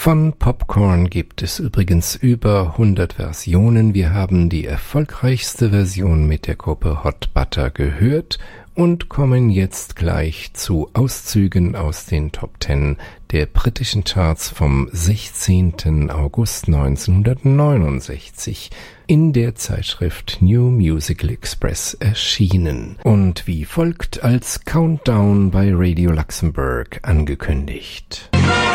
Von Popcorn gibt es übrigens über 100 Versionen. Wir haben die erfolgreichste Version mit der Gruppe Hot Butter gehört und kommen jetzt gleich zu Auszügen aus den Top 10 der britischen Charts vom 16. August 1969 in der Zeitschrift New Musical Express erschienen und wie folgt als Countdown bei Radio Luxembourg angekündigt.